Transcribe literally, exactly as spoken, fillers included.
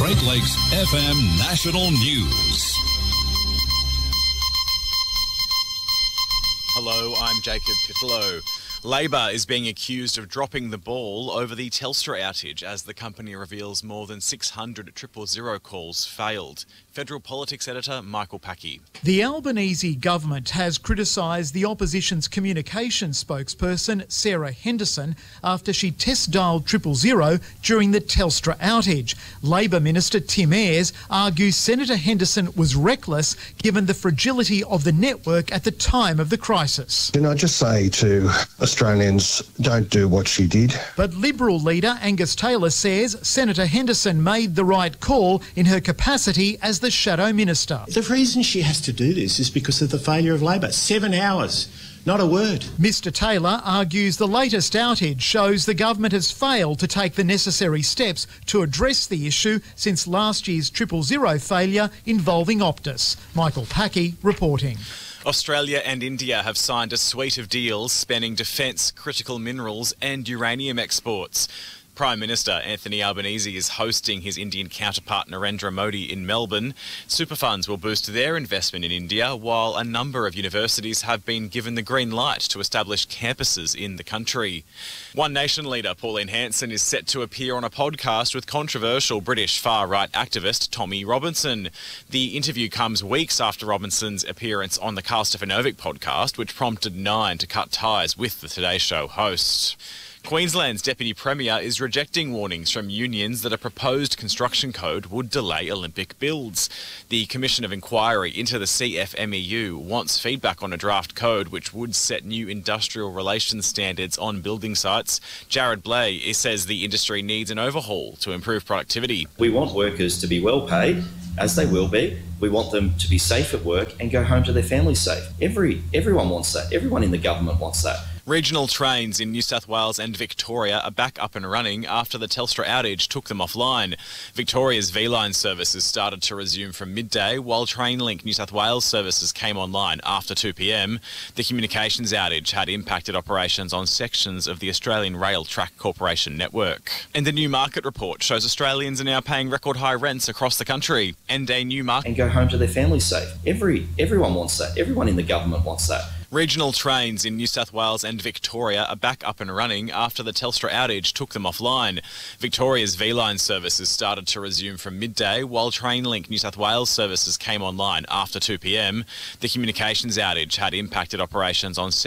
Great Lakes F M National News. Hello, I'm Jacob Pitlow. Labor is being accused of dropping the ball over the Telstra outage as the company reveals more than six hundred triple zero calls failed. Federal Politics editor Michael Packey. The Albanese government has criticised the opposition's communications spokesperson Sarah Henderson after she test-dialed triple zero during the Telstra outage. Labor Minister Tim Ayres argues Senator Henderson was reckless given the fragility of the network at the time of the crisis. Can I just say to Australians, don't do what she did. But Liberal leader Angus Taylor says Senator Henderson made the right call in her capacity as the Shadow Minister. The reason she has to do this is because of the failure of Labor. Seven hours, not a word. Mister Taylor argues the latest outage shows the government has failed to take the necessary steps to address the issue since last year's triple zero failure involving Optus. Michael Packey reporting. Australia and India have signed a suite of deals spanning defence, critical minerals and uranium exports. Prime Minister Anthony Albanese is hosting his Indian counterpart Narendra Modi in Melbourne. Super funds will boost their investment in India, while a number of universities have been given the green light to establish campuses in the country. One Nation leader Pauline Hanson is set to appear on a podcast with controversial British far-right activist Tommy Robinson. The interview comes weeks after Robinson's appearance on the Carl Stefanovic podcast, which prompted Nine to cut ties with the Today Show host. Queensland's Deputy Premier is rejecting warnings from unions that a proposed construction code would delay Olympic builds. The Commission of Inquiry into the C F M E U wants feedback on a draft code which would set new industrial relations standards on building sites. Jared Blay says the industry needs an overhaul to improve productivity. We want workers to be well paid, as they will be. We want them to be safe at work and go home to their families safe. Every Everyone wants that. Everyone in the government wants that. Regional trains in New South Wales and Victoria are back up and running after the Telstra outage took them offline. Victoria's V-Line services started to resume from midday, while Trainlink New South Wales services came online after two p m. The communications outage had impacted operations on sections of the Australian Rail Track Corporation network. And the new market report shows Australians are now paying record high rents across the country. And a new market... And go home to their families safe. Every Everyone wants that. Everyone in the government wants that. Regional trains in New South Wales and Victoria are back up and running after the Telstra outage took them offline. Victoria's V-Line services started to resume from midday, while Trainlink New South Wales services came online after two p m. The communications outage had impacted operations on